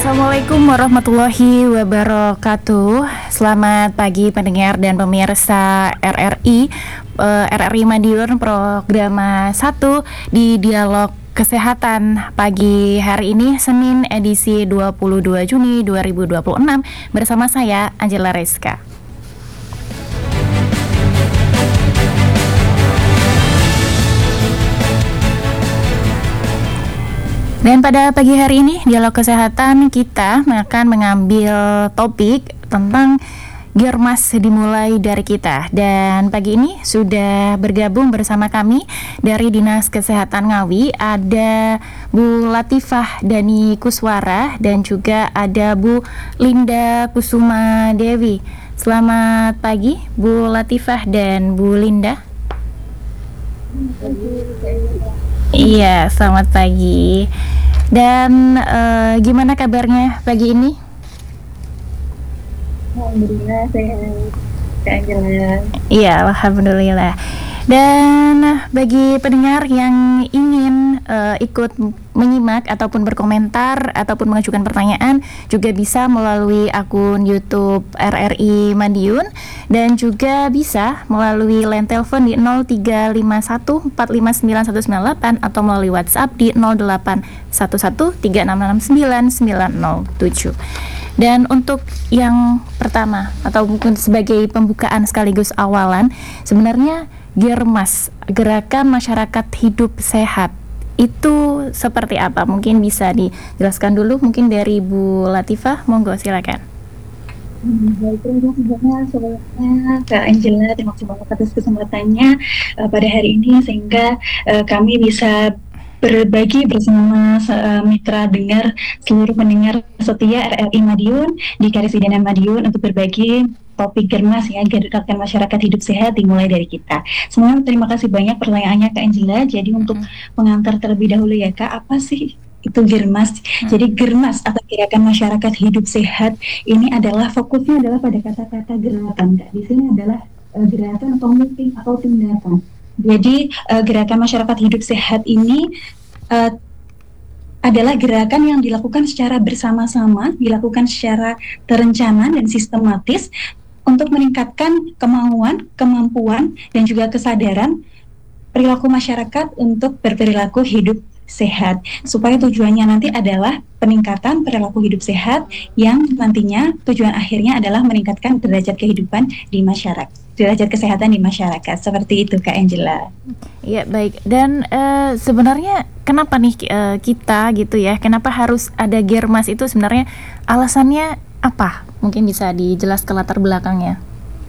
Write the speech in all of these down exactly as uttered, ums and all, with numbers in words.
Assalamualaikum warahmatullahi wabarakatuh. Selamat pagi pendengar dan pemirsa R R I uh, R R I Madiun program satu di Dialog Kesehatan pagi hari ini Senin edisi dua puluh dua Juni dua ribu dua puluh enam bersama saya Angela Rizka. Dan pada pagi hari ini, Dialog Kesehatan kita akan mengambil topik tentang Germas dimulai dari kita. Dan pagi ini sudah bergabung bersama kami dari Dinas Kesehatan Ngawi, ada Bu Latifah Dani Kuswara dan juga ada Bu Linda Kusuma Dewi. Selamat pagi Bu Latifah dan Bu Linda. Iya, selamat pagi. Dan uh, gimana kabarnya pagi ini? Alhamdulillah sehat, Kak Angela. Iya, alhamdulillah. Dan bagi pendengar yang ingin uh, ikut menyimak ataupun berkomentar ataupun mengajukan pertanyaan juga bisa melalui akun YouTube R R I Madiun dan juga bisa melalui line telepon di nol tiga lima satu empat lima sembilan satu sembilan delapan atau melalui WhatsApp di nol delapan satu satu tiga enam enam sembilan sembilan nol tujuh. Dan untuk yang pertama atau mungkin sebagai pembukaan sekaligus awalan, sebenarnya Germas, Gerakan Masyarakat Hidup Sehat, itu seperti apa? Mungkin bisa dijelaskan dulu mungkin dari Bu Latifah, monggo silakan. Baik, terima kasih banyak sebelumnya Kak Angela, terima kasih banyak atas kesempatannya uh, pada hari ini sehingga uh, kami bisa berbagi bersama uh, mitra dengar seluruh pendengar setia R R I Madiun di Karesidenan Madiun untuk berbagi topik Germas ya, Gerakan Masyarakat Hidup Sehat dimulai dari kita. Semuanya terima kasih banyak pertanyaannya Kak Angela. Jadi untuk hmm. pengantar terlebih dahulu ya Kak, apa sih itu Germas? Hmm. Jadi Germas atau Gerakan Masyarakat Hidup Sehat ini adalah fokusnya adalah pada kata-kata gerakan Kak. Di sini adalah uh, gerakan atau moving atau tindakan. Jadi uh, Gerakan Masyarakat Hidup Sehat ini uh, adalah gerakan yang dilakukan secara bersama-sama, dilakukan secara terencana dan sistematis untuk meningkatkan kemauan, kemampuan, dan juga kesadaran perilaku masyarakat untuk berperilaku hidup sehat. Supaya tujuannya nanti adalah peningkatan perilaku hidup sehat yang nantinya tujuan akhirnya adalah meningkatkan derajat kehidupan di masyarakat, derajat kesehatan di masyarakat. Seperti itu Kak Angela. Ya baik. Dan uh, sebenarnya kenapa nih uh, kita gitu ya, kenapa harus ada Germas itu sebenarnya alasannya apa? Mungkin bisa dijelaskan latar belakangnya.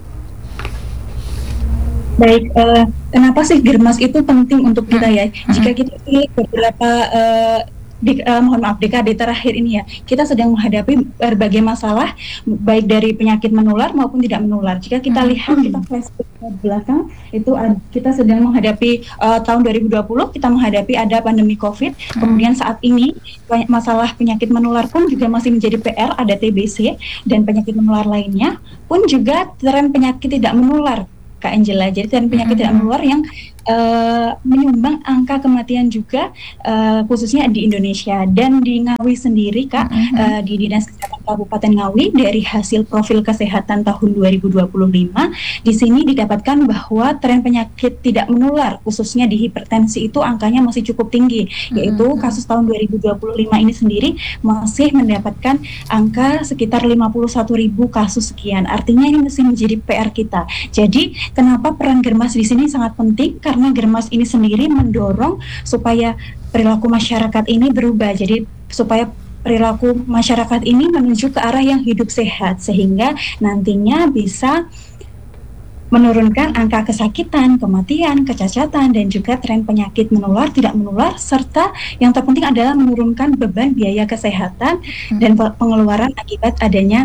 Baik, uh, kenapa sih Germas itu penting untuk kita ya? Hmm. Jika kita pilih beberapa uh, di, uh, mohon maaf dekade terakhir ini ya, kita sedang menghadapi berbagai masalah baik dari penyakit menular maupun tidak menular. Jika kita lihat, kita flashback ke belakang, itu uh, kita sedang menghadapi uh, tahun dua ribu dua puluh, kita menghadapi ada pandemi COVID. Kemudian saat ini masalah penyakit menular pun juga masih menjadi P R, ada T B C dan penyakit menular lainnya, pun juga tren penyakit tidak menular Kak Angela. Jadi tren penyakit mm-hmm. tidak menular yang uh, menyumbang angka kematian juga uh, khususnya di Indonesia dan di Ngawi sendiri Kak, mm-hmm. uh, di Dinas Kesehatan Kabupaten Ngawi dari hasil profil kesehatan tahun dua ribu dua puluh lima di sini didapatkan bahwa tren penyakit tidak menular khususnya di hipertensi itu angkanya masih cukup tinggi, yaitu mm-hmm. kasus tahun dua ribu dua puluh lima ini sendiri masih mendapatkan angka sekitar lima puluh satu ribu kasus sekian. Artinya ini masih menjadi P R kita. Jadi kenapa peran Germas di sini sangat penting? Karena Germas ini sendiri mendorong supaya perilaku masyarakat ini berubah. Jadi supaya perilaku masyarakat ini menuju ke arah yang hidup sehat sehingga nantinya bisa menurunkan angka kesakitan, kematian, kecacatan dan juga tren penyakit menular, tidak menular serta yang terpenting adalah menurunkan beban biaya kesehatan hmm. dan pengeluaran akibat adanya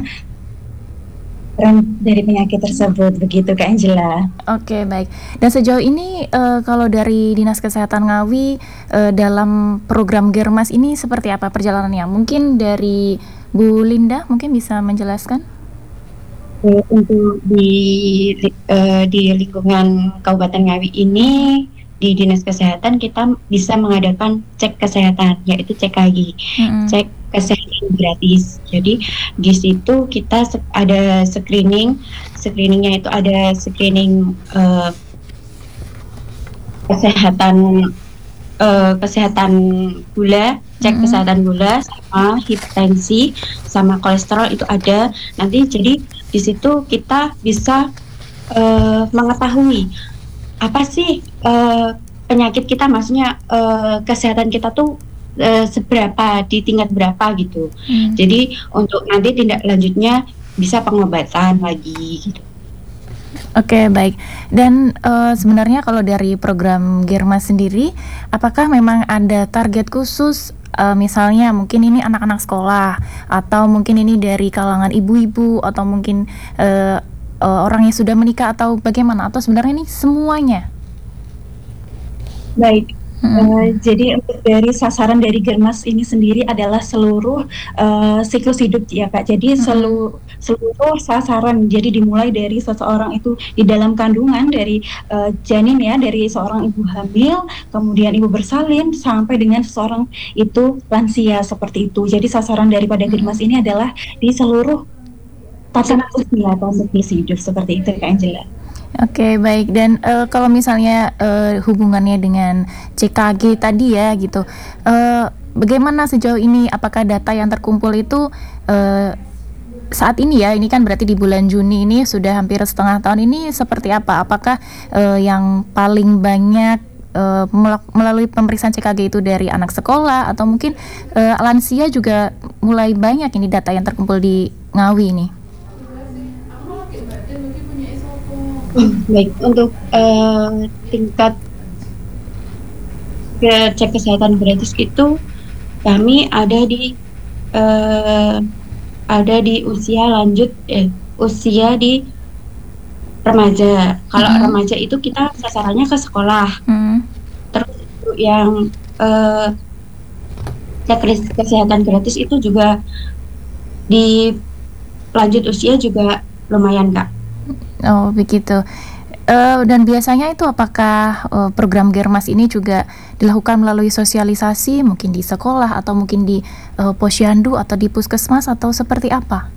dari penyakit tersebut, begitu Kak Angela. Oke, baik. Dan sejauh ini uh, kalau dari Dinas Kesehatan Ngawi uh, dalam program Germas ini seperti apa perjalanannya? Mungkin dari Bu Linda mungkin bisa menjelaskan? Untuk di uh, di lingkungan Kabupaten Ngawi ini di Dinas Kesehatan kita bisa mengadakan cek kesehatan, yaitu C K G. Mm-hmm. Cek kesehatan gratis. Jadi di situ kita se- ada screening, screeningnya itu ada screening eh, kesehatan eh, kesehatan gula, cek Mm-mm. kesehatan gula sama hipertensi sama kolesterol itu ada. Nanti jadi di situ kita bisa eh, mengetahui apa sih eh, penyakit kita, maksudnya eh, kesehatan kita tuh eh, seberapa, di tingkat berapa gitu. Hmm. Jadi untuk nanti tindak lanjutnya bisa pengobatan lagi gitu. Oke, baik. Dan eh, sebenarnya kalau dari program Germas sendiri, apakah memang ada target khusus? Eh, misalnya mungkin ini anak-anak sekolah, atau mungkin ini dari kalangan ibu-ibu, atau mungkin eh, eh, orang yang sudah menikah, atau bagaimana? Atau sebenarnya ini semuanya? Baik. Mm-mm. Eh, jadi untuk dari sasaran dari Germas ini sendiri adalah seluruh eh, siklus hidup ya Kak. Jadi Mm-mm. seluruh seluruh sasaran. Jadi dimulai dari seseorang itu di dalam kandungan, dari eh, janin ya, dari seorang ibu hamil, kemudian ibu bersalin sampai dengan seseorang itu lansia seperti itu. Jadi sasaran daripada Germas ini adalah di seluruh tatanan usia atau siklus hidup seperti itu Kak Angela. Oke, baik. Dan eh, kalau misalnya eh, hubungannya dengan C K G tadi ya gitu, eh, bagaimana sejauh ini? Apakah data yang terkumpul itu eh, saat ini ya, ini kan berarti di bulan Juni ini sudah hampir setengah tahun ini seperti apa? Apakah eh, yang paling banyak eh, melak- melalui pemeriksaan C K G itu dari anak sekolah, atau mungkin eh, lansia juga mulai banyak ini data yang terkumpul di Ngawi ini? Baik, untuk eh, tingkat ke cek kesehatan gratis itu kami ada di eh, ada di usia lanjut eh usia di remaja. Kalau Mhm. remaja itu kita sasarannya ke sekolah. Hmm. Terus untuk yang eh, cek ris- kesehatan gratis itu juga di lanjut usia juga lumayan Kak. Oh, begitu. Eh, dan biasanya itu apakah eh, program Germas ini juga dilakukan melalui sosialisasi, mungkin di sekolah, atau mungkin di eh, posyandu atau di puskesmas, atau seperti apa?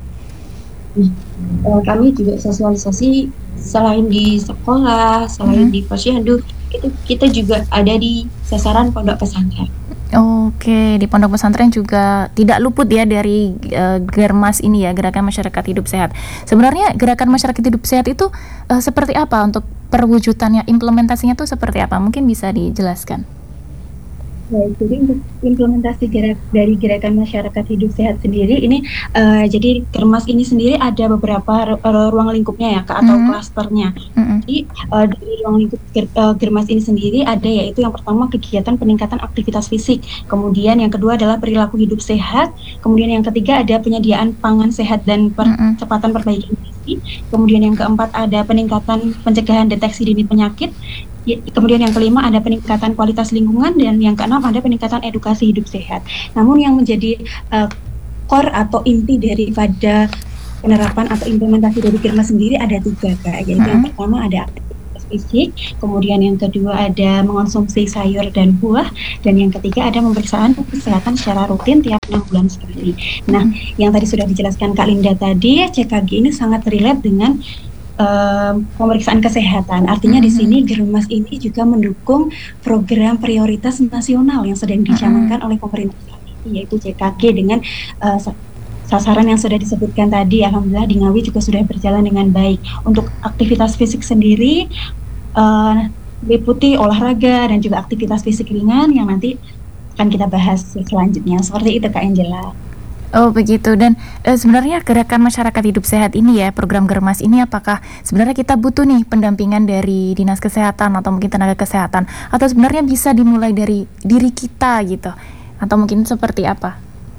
Eh, kami juga sosialisasi selain di sekolah, selain Mhm. di posyandu, itu kita juga ada di sasaran pondok pesantren. Oke, di pondok pesantren juga tidak luput ya dari eh, Germas ini ya, Gerakan Masyarakat Hidup Sehat. Sebenarnya Gerakan Masyarakat Hidup Sehat itu eh, seperti apa untuk perwujudannya, implementasinya tuh seperti apa? Mungkin bisa dijelaskan. Baik, jadi untuk implementasi gerak dari Gerakan Masyarakat Hidup Sehat sendiri ini eh, jadi Germas ini sendiri ada beberapa ru- ru- ruang lingkupnya ya Kak, atau Mhm. klasternya. Mm-mm. Jadi eh, dari ruang lingkup Ger- eh, Germas ini sendiri ada, yaitu yang pertama kegiatan peningkatan aktivitas fisik, kemudian yang kedua adalah perilaku hidup sehat, kemudian yang ketiga ada penyediaan pangan sehat dan Mm-mm. percepatan perbaikan gizi, kemudian yang keempat ada peningkatan pencegahan deteksi dini penyakit. Ya, kemudian yang kelima ada peningkatan kualitas lingkungan, dan yang keenam ada peningkatan edukasi hidup sehat. Namun yang menjadi uh, core atau inti daripada penerapan atau implementasi dari Germas sendiri ada tiga Kak, yaitu yang Mm-mm. pertama ada aktivitas fisik, kemudian yang kedua ada mengonsumsi sayur dan buah, dan yang ketiga ada pemeriksaan kesehatan secara rutin tiap enam bulan sekali. Nah, yang tadi sudah dijelaskan Kak Linda tadi, C K G ini sangat relate dengan Um, pemeriksaan kesehatan. Artinya di Mhm. sini Germas ini juga mendukung program prioritas nasional yang sedang dicanangkan oleh pemerintah saat ini, yaitu C K G dengan uh, sa- sasaran yang sudah disebutkan tadi. Alhamdulillah di Ngawi juga sudah berjalan dengan baik. Untuk aktivitas fisik sendiri uh, meliputi olahraga dan juga aktivitas fisik ringan yang nanti akan kita bahas selanjutnya. Seperti itu Kak Angela. Oh, begitu. Dan eh, sebenarnya Gerakan Masyarakat Hidup Sehat ini ya, program Germas ini, apakah sebenarnya kita butuh nih pendampingan dari Dinas Kesehatan atau mungkin tenaga kesehatan, atau sebenarnya bisa dimulai dari diri kita gitu, atau mungkin seperti apa?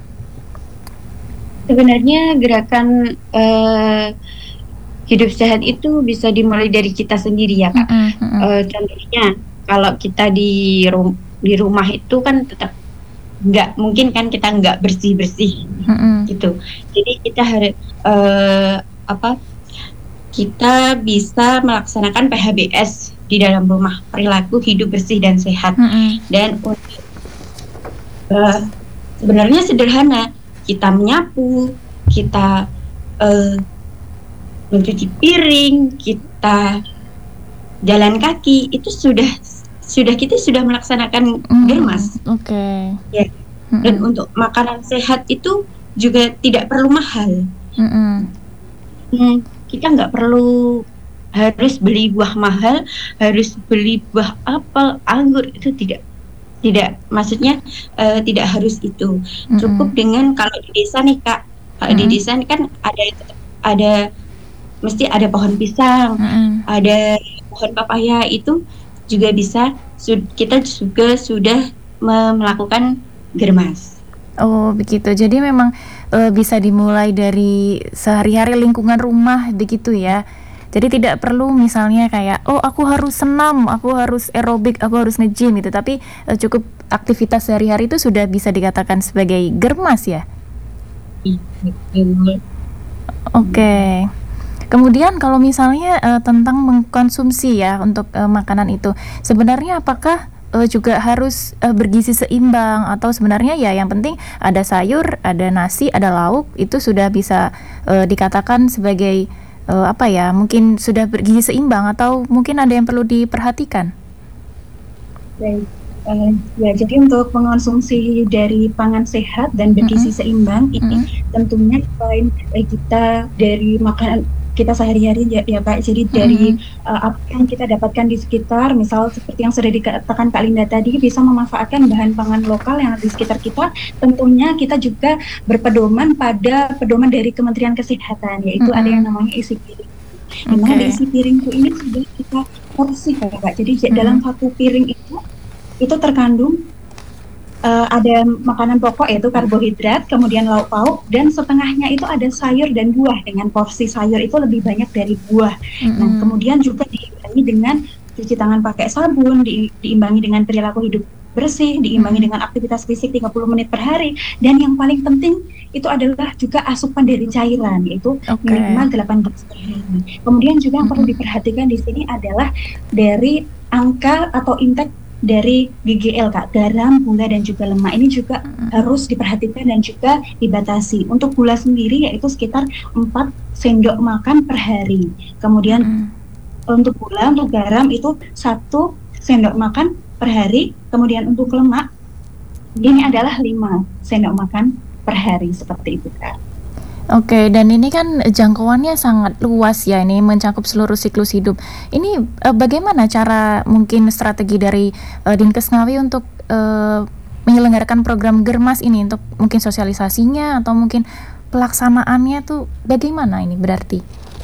Sebenarnya gerakan eh, hidup sehat itu bisa dimulai dari kita sendiri ya Kak. Mm-mm, mm-mm. Eh, contohnya kalau kita di rum- di rumah itu kan tetap nggak mungkin kan kita nggak bersih bersih Mm-mm. gitu. Jadi kita harus eh, apa? Kita bisa melaksanakan P H B S di dalam rumah, perilaku hidup bersih dan sehat. Mm-mm. Dan untuk eh, C sebenarnya sederhana. Kita menyapu, kita uh, mencuci piring, kita jalan kaki, itu sudah sudah kita sudah melaksanakan Mm, germas. Oke. Ya. Dan Mm-mm. untuk makanan sehat itu juga tidak perlu mahal. Mm-mm. Hmm, kita nggak perlu harus beli buah mahal, harus beli buah apel, anggur, itu tidak. Tidak, maksudnya eh, tidak harus itu. Cukup Mm-mm. dengan kalau di desa nih Kak, kalau di Mm-mm. desa ini kan ada ada mesti ada pohon pisang, Mm-mm. ada pohon papaya, itu juga bisa sud- kita juga sudah me- melakukan germas. Oh begitu. Jadi memang eh, bisa dimulai dari sehari-hari lingkungan rumah begitu ya. Jadi tidak perlu misalnya kayak oh aku harus senam, aku harus aerobik, aku harus nge-gym gitu. Tapi eh, cukup aktivitas sehari-hari itu sudah bisa dikatakan sebagai germas ya. Betul. Oke. Kemudian kalau misalnya eh, tentang mengkonsumsi ya untuk eh, makanan itu, sebenarnya apakah eh, juga harus eh, bergizi seimbang atau sebenarnya ya yang penting ada sayur, ada nasi, ada lauk itu sudah bisa eh, dikatakan sebagai eh, apa ya? Mungkin sudah bergizi seimbang atau mungkin ada yang perlu diperhatikan? Baik. Eh, ya, jadi untuk mengonsumsi dari pangan sehat dan bergizi Mm-mm. seimbang ini Mm-mm. tentunya selain eh, kita dari makanan kita sehari-hari ya, ya Kak, jadi dari Mm-mm. eh, apa yang kita dapatkan di sekitar, misal seperti yang sudah dikatakan Kak Linda tadi, bisa memanfaatkan bahan pangan lokal yang ada di sekitar kita. Tentunya kita juga berpedoman pada pedoman dari Kementerian Kesehatan, yaitu ada yang Mm-mm. namanya isi piring. Di mana di Oke. isi piringku ini sudah kita porsi Kak. Jadi j- dalam Mm-mm. satu piring itu itu terkandung eh, ada makanan pokok yaitu karbohidrat, kemudian lauk pauk, dan setengahnya itu ada sayur dan buah dengan porsi sayur itu lebih banyak dari buah. Nah, Mm-mm. kemudian juga diimbangi dengan cuci tangan pakai sabun, di, diimbangi dengan perilaku hidup bersih, diimbangi Mm-mm. dengan aktivitas fisik tiga puluh menit per hari, dan yang paling penting itu adalah juga asupan dari cairan yaitu Oke. minimal delapan gelas per hari. Kemudian juga yang perlu Mm-mm. diperhatikan di sini adalah dari angka atau intake dari G G L Kak, garam, gula dan juga lemak ini juga Mm-mm. harus diperhatikan dan juga dibatasi. Untuk gula sendiri yaitu sekitar empat sendok makan per hari. Kemudian Mm-mm. untuk gula, untuk garam itu satu sendok makan per hari. Kemudian untuk lemak ini adalah lima sendok makan per hari, seperti itu Kak. Oke, dan ini kan jangkauannya sangat luas ya, ini mencakup seluruh siklus hidup. Ini eh, bagaimana cara mungkin strategi dari eh, Dinkes Ngawi untuk eh, menyelenggarakan program Germas ini untuk mungkin sosialisasinya atau mungkin pelaksanaannya tuh bagaimana ini berarti?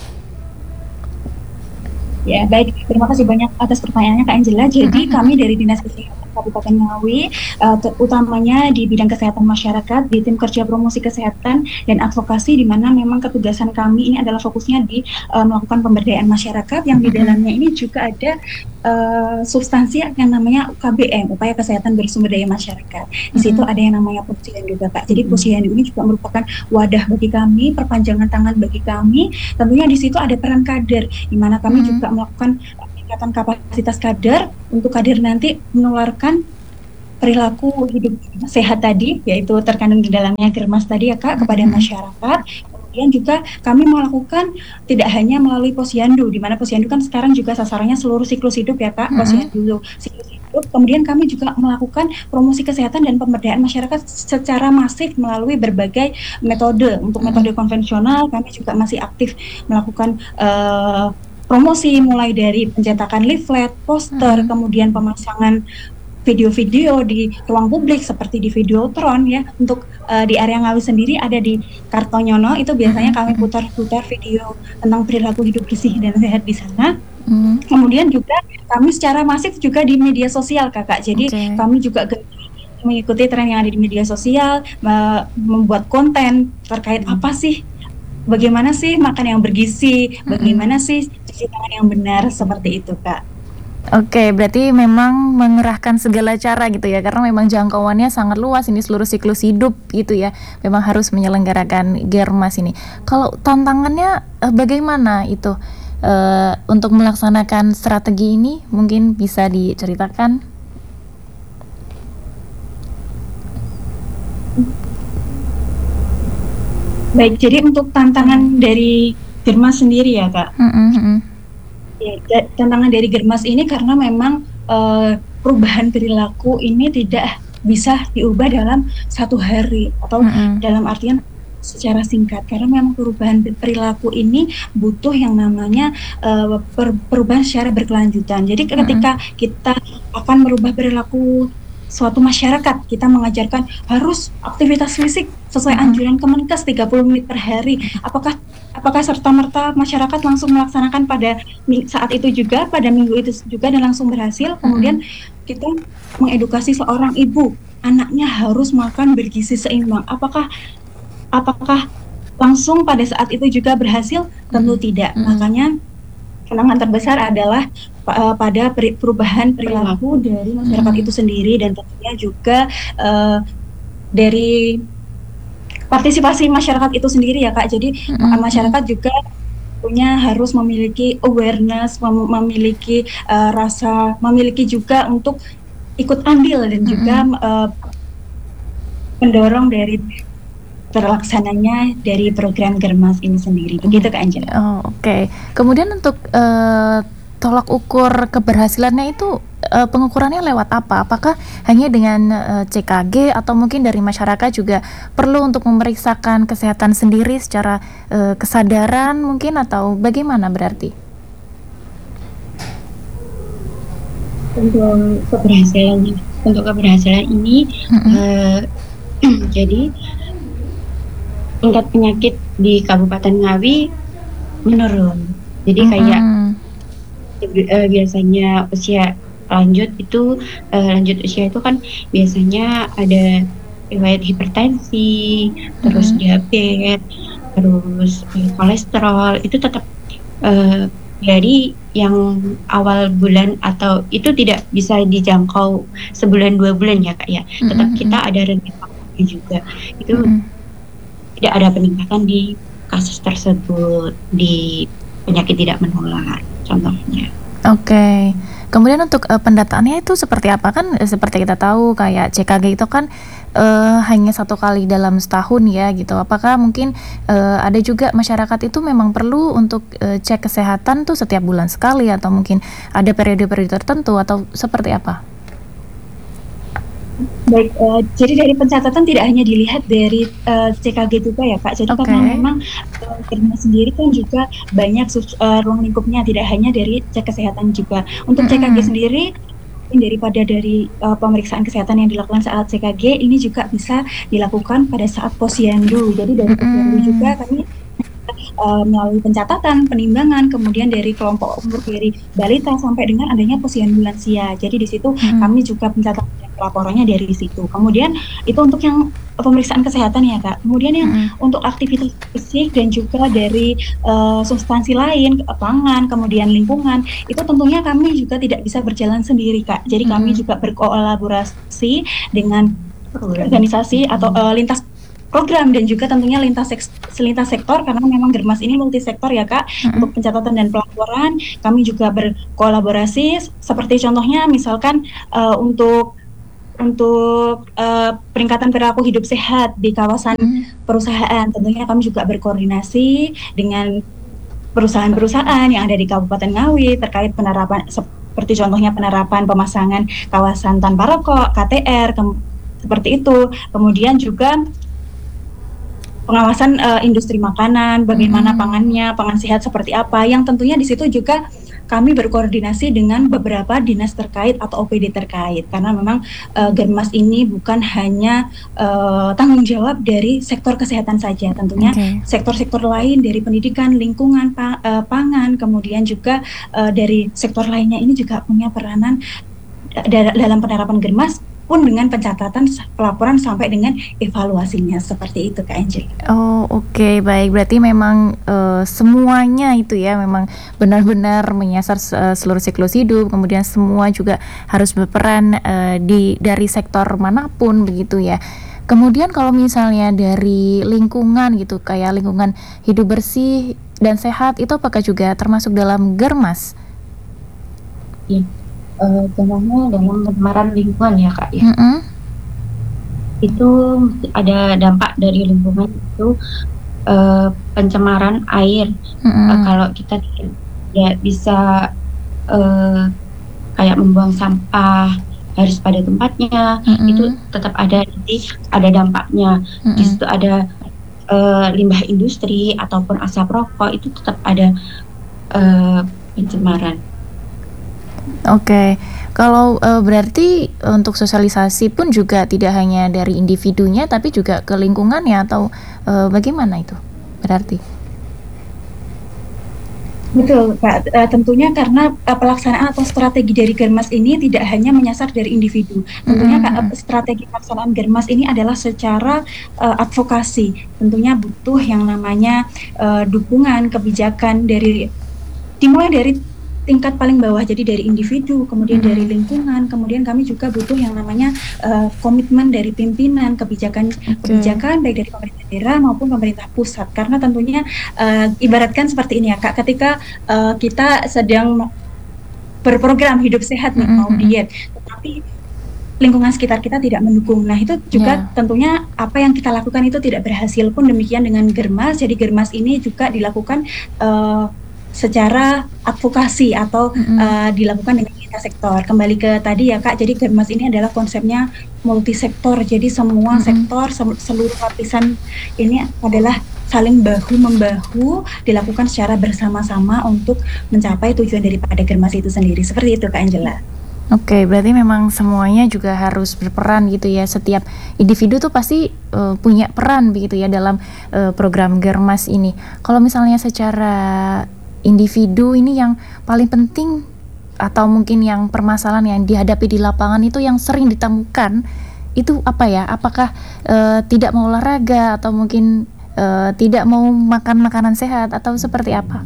Ya, baik. Terima kasih banyak atas pertanyaannya Kak Angela. Jadi Mm-mm. kami dari Dinas Kesehatan Kabupaten Ngawi, uh, te- utamanya di bidang kesehatan masyarakat, di tim kerja promosi kesehatan dan advokasi, di mana memang ketugasan kami ini adalah fokusnya di uh, melakukan pemberdayaan masyarakat, yang di Mm-mm. dalamnya ini juga ada uh, substansi yang namanya U K B M, Upaya Kesehatan Bersumber Daya Masyarakat. Di situ Mm-mm. ada yang namanya Posyandu juga Kak. Jadi Mm-mm. Posyandu ini juga merupakan wadah bagi kami, perpanjangan tangan bagi kami. Tentunya di situ ada peran kader, di mana kami Mm-mm. juga melakukan peningkatan kapasitas kader untuk kader nanti menularkan perilaku hidup sehat tadi, yaitu terkandung di dalamnya Germas tadi ya Kak, kepada Mm-mm. masyarakat. Kemudian juga kami melakukan tidak hanya melalui Posyandu, di mana Posyandu kan sekarang juga sasarannya seluruh siklus hidup ya Kak, Mm-mm. Posyandu siklus hidup. Kemudian kami juga melakukan promosi kesehatan dan pemberdayaan masyarakat secara masif melalui berbagai metode. Untuk Mm-mm. metode konvensional kami juga masih aktif melakukan uh, promosi, mulai dari pencetakan leaflet, poster, Mm-mm. kemudian pemasangan video-video di ruang publik seperti di Videotron ya. Untuk uh, di area Ngawi sendiri ada di Kartonyono, itu biasanya kami Mm-mm. putar-putar video tentang perilaku hidup bersih dan sehat di sana. Mm. Kemudian juga kami secara masif juga di media sosial Kakak. Jadi Oke. kami juga mengikuti tren yang ada di media sosial, me- membuat konten terkait Hmm. apa sih, bagaimana sih makan yang bergizi, Mm-mm. bagaimana sih cuci tangan yang benar, seperti itu Kak. Oke, berarti memang mengerahkan segala cara gitu ya, karena memang jangkauannya sangat luas ini seluruh siklus hidup gitu ya. Memang harus menyelenggarakan Germas ini. Kalau tantangannya eh, bagaimana itu eh, untuk melaksanakan strategi ini? Mungkin bisa diceritakan. Baik, jadi untuk tantangan dari Germas sendiri ya Kak. Mm-mm. Ya, da- tantangan dari Germas ini karena memang eh, perubahan perilaku ini tidak bisa diubah dalam satu hari atau Mm-mm. dalam artian secara singkat karena memang perubahan perilaku ini butuh yang namanya eh, per- perubahan secara berkelanjutan. Jadi Mm-mm. ketika kita akan merubah perilaku suatu masyarakat, kita mengajarkan harus aktivitas fisik sesuai Mm-mm. anjuran Kemenkes tiga puluh menit per hari. Apakah apakah serta-merta masyarakat langsung melaksanakan pada saat itu juga, pada minggu itu juga dan langsung berhasil? Mm-mm. Kemudian kita mengedukasi seorang ibu, anaknya harus makan bergizi seimbang. Apakah apakah langsung pada saat itu juga berhasil? Tentu Mm-mm. tidak. Mm-mm. Makanya tantangan terbesar adalah uh, pada peri- perubahan perilaku dari masyarakat Mm-mm. itu sendiri dan tentunya juga uh, dari partisipasi masyarakat itu sendiri ya Kak. Jadi ma- Mm-mm. masyarakat juga punya harus memiliki awareness, mem- memiliki uh, rasa, memiliki juga untuk ikut andil dan juga Mm-mm. uh, mendorong dari terlaksananya dari program Germas ini sendiri. Begitu Kak Angela. Oh, oke. Kemudian untuk eh, tolak ukur keberhasilannya itu eh, pengukurannya lewat apa? Apakah hanya dengan eh, C K G atau mungkin dari masyarakat juga perlu untuk memeriksakan kesehatan sendiri secara eh, kesadaran mungkin atau bagaimana berarti? Untuk keberhasilan untuk keberhasilan ini Mm-mm. eh, jadi tingkat penyakit di Kabupaten Ngawi menurun. Jadi kayak Mm-mm. eh, biasanya usia lanjut itu eh, lanjut usia itu kan biasanya ada riwayat hipertensi, terus Mm-mm. diabetes, terus eh, kolesterol itu tetap eh, dari yang awal bulan atau itu tidak bisa dijangkau sebulan dua bulan ya Kak ya. Tetap Mm-mm. kita ada rentang waktunya juga. Itu Mm-mm. tidak ada peningkatan di kasus tersebut di penyakit tidak menular contohnya. Oke. Kemudian untuk eh, pendataannya itu seperti apa kan? eh, Seperti kita tahu kayak C K G itu kan eh, hanya satu kali dalam setahun ya gitu. Apakah mungkin eh, ada juga masyarakat itu memang perlu untuk eh, cek kesehatan tuh setiap bulan sekali atau mungkin ada periode-periode tertentu atau seperti apa? Baik, uh, jadi dari pencatatan tidak hanya dilihat dari uh, C K G juga ya Kak. Jadi Oke. karena memang uh, Germas sendiri kan juga banyak sus- uh, ruang lingkupnya, tidak hanya dari cek kesehatan juga. Untuk C K G Mm-mm. sendiri daripada dari uh, pemeriksaan kesehatan yang dilakukan saat C K G ini juga bisa dilakukan pada saat posyandu. Jadi dari posyandu juga Mm-mm. kami uh, melalui pencatatan, penimbangan, kemudian dari kelompok umur dari balita sampai dengan adanya posyandu lansia. Jadi di situ Mm-mm. kami juga pencatatan dan pelaporannya dari situ. Kemudian itu untuk yang pemeriksaan kesehatan ya Kak. Kemudian yang Mm-mm. untuk aktivitas fisik dan juga dari uh, substansi lain, pangan, kemudian lingkungan, itu tentunya kami juga tidak bisa berjalan sendiri Kak. Jadi kami Mm-mm. juga berkolaborasi dengan organisasi atau uh, lintas program dan juga tentunya lintas seks, lintas sektor karena memang Germas ini multisektor ya Kak. Mm-mm. Untuk pencatatan dan pelaporan kami juga berkolaborasi seperti contohnya misalkan uh, untuk untuk uh, peningkatan perilaku hidup sehat di kawasan Mm-mm. perusahaan, tentunya kami juga berkoordinasi dengan perusahaan-perusahaan yang ada di Kabupaten Ngawi terkait penerapan seperti contohnya penerapan pemasangan kawasan tanpa rokok K T R ke- seperti itu. Kemudian juga pengawasan uh, industri makanan, bagaimana Mm-mm. pangannya, pangan sehat seperti apa, yang tentunya di situ juga kami berkoordinasi dengan beberapa dinas terkait atau O P D terkait, karena memang uh, Germas ini bukan hanya uh, tanggung jawab dari sektor kesehatan saja, tentunya Oke. sektor-sektor lain dari pendidikan, lingkungan, pa- uh, pangan, kemudian juga uh, dari sektor lainnya ini juga punya peranan da- dalam penerapan Germas pun dengan pencatatan pelaporan sampai dengan evaluasinya seperti itu Kak Angel. Oh, oke, baik. Berarti memang eh, semuanya itu ya memang benar-benar menyasar eh, seluruh siklus hidup, kemudian semua juga harus berperan eh, di dari sektor manapun begitu ya. Kemudian kalau misalnya dari lingkungan gitu, kayak lingkungan hidup bersih dan sehat itu apakah juga termasuk dalam Germas? Ya. Uh, contohnya dalam pencemaran lingkungan ya Kak ya. Mm-mm. Itu ada dampak dari lingkungan itu uh, pencemaran air. Mm-mm. Uh, kalau kita tidak bisa uh, kayak membuang sampah harus pada tempatnya, Mm-mm. itu tetap ada nanti ada dampaknya. Mm-mm. Di situ ada uh, limbah industri ataupun asap rokok, itu tetap ada uh, pencemaran. Oke, kalau uh, berarti untuk sosialisasi pun juga tidak hanya dari individunya, tapi juga ke lingkungannya atau uh, bagaimana itu? Berarti. Betul, Kak. Uh, tentunya karena uh, pelaksanaan atau strategi dari Germas ini tidak hanya menyasar dari individu. Tentunya Mm-hmm. Kak, strategi pelaksanaan Germas ini adalah secara uh, advokasi. Tentunya butuh yang namanya uh, dukungan kebijakan dari dimulai dari tingkat paling bawah, jadi dari individu, kemudian dari lingkungan, kemudian kami juga butuh yang namanya uh, komitmen dari pimpinan, kebijakan Okay. kebijakan baik dari pemerintah daerah maupun pemerintah pusat. Karena tentunya uh, ibaratkan seperti ini ya Kak, ketika uh, kita sedang berprogram hidup sehat nih, mau Mm-mm. diet, tetapi lingkungan sekitar kita tidak mendukung. Nah, itu juga Yeah. tentunya apa yang kita lakukan itu tidak berhasil. Pun demikian dengan Germas. Jadi Germas ini juga dilakukan uh, secara advokasi atau Mm-mm. uh, dilakukan dengan lintas sektor. Kembali ke tadi ya Kak, jadi Germas ini adalah konsepnya multisektor. Jadi semua Mm-mm. sektor, sem- seluruh lapisan ini adalah saling bahu-membahu, dilakukan secara bersama-sama untuk mencapai tujuan daripada Germas itu sendiri. Seperti itu Kak Angela. Oke, berarti memang semuanya juga harus berperan gitu ya. Setiap individu tuh pasti uh, punya peran begitu ya dalam uh, program Germas ini. Kalau misalnya secara individu ini yang paling penting atau mungkin yang permasalahan yang dihadapi di lapangan itu yang sering ditemukan itu apa ya? Apakah uh, tidak mau olahraga atau mungkin uh, tidak mau makan makanan sehat atau seperti apa?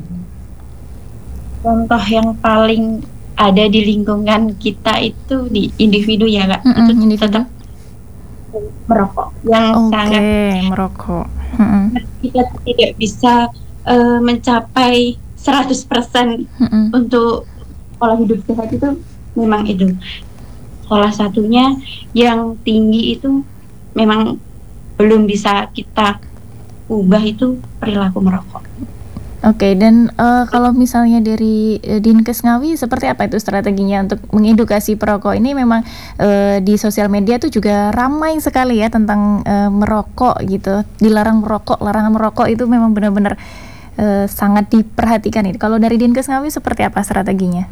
Contoh yang paling ada di lingkungan kita itu di individu ya Kak, Mm-mm, itu individu. tetap merokok yang Oke, sangat merokok. Mm-mm. kita tidak bisa uh, mencapai seratus persen Mm-mm. untuk pola hidup sehat itu memang itu. Salah satunya yang tinggi itu memang belum bisa kita ubah itu perilaku merokok. Oke, dan uh, kalau misalnya dari uh, Dinkes Ngawi seperti apa itu strateginya untuk mengedukasi perokok ini? Memang uh, di sosial media tuh juga ramai sekali ya tentang uh, merokok gitu, dilarang merokok, larangan merokok itu memang benar-benar uh, sangat diperhatikan itu. Kalau dari Dinkes Ngawi seperti apa strateginya?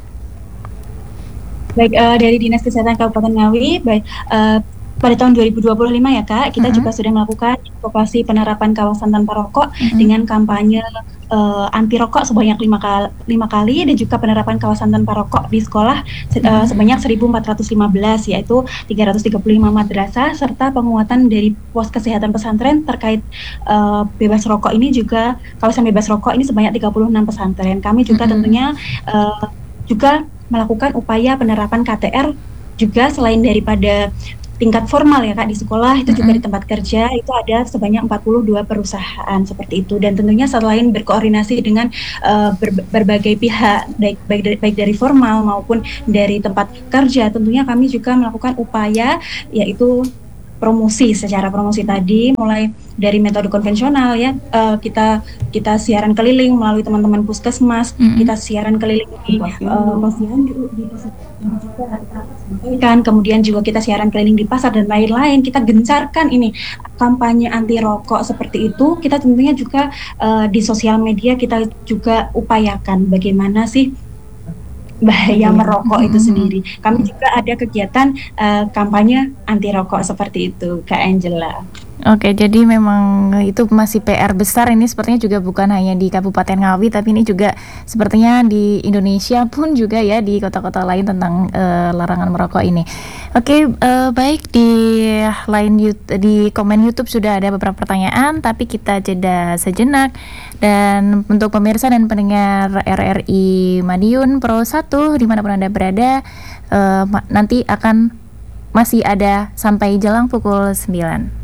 Baik, uh, dari Dinas Kesehatan Kabupaten Ngawi, baik uh, pada tahun dua ribu dua puluh lima ya Kak, kita Mm-hmm. juga sudah melakukan advokasi penerapan kawasan tanpa rokok Mm-hmm. dengan kampanye uh, anti rokok sebanyak lima kali, lima kali dan juga penerapan kawasan tanpa rokok di sekolah se- uh, sebanyak seribu empat ratus lima belas, yaitu tiga ratus tiga puluh lima madrasah, serta penguatan dari pos kesehatan pesantren terkait uh, bebas rokok ini juga, kawasan bebas rokok ini sebanyak tiga puluh enam pesantren. Kami juga Mm-hmm. tentunya uh, juga melakukan upaya penerapan K T R juga selain daripada tingkat formal ya Kak di sekolah, itu juga Mm-mm. di tempat kerja itu ada sebanyak empat puluh dua perusahaan seperti itu. Dan tentunya selain berkoordinasi dengan uh, ber- berbagai pihak baik baik dari, baik dari formal maupun dari tempat kerja, tentunya kami juga melakukan upaya yaitu promosi. Secara promosi tadi mulai dari metode konvensional ya, uh, kita kita siaran keliling melalui teman-teman puskesmas, Mm-mm. kita siaran keliling di uh, posyandu, di posyandu juga kita sampaikan, kemudian juga kita siaran keliling di pasar dan lain-lain. Kita gencarkan ini kampanye anti rokok seperti itu. Kita tentunya juga uh, di sosial media kita juga upayakan bagaimana sih bahaya merokok itu sendiri. Kami juga ada kegiatan uh, kampanye anti rokok seperti itu, Kak Angela. Oke, jadi memang itu masih P R besar ini sepertinya juga bukan hanya di Kabupaten Ngawi, tapi ini juga sepertinya di Indonesia pun juga ya di kota-kota lain tentang uh, larangan merokok ini. Oke, uh, baik di line YouTube, di komen YouTube sudah ada beberapa pertanyaan, tapi kita jeda sejenak. Dan untuk pemirsa dan pendengar R R I Madiun Pro satu dimanapun Anda berada, uh, nanti akan masih ada sampai jelang pukul sembilan.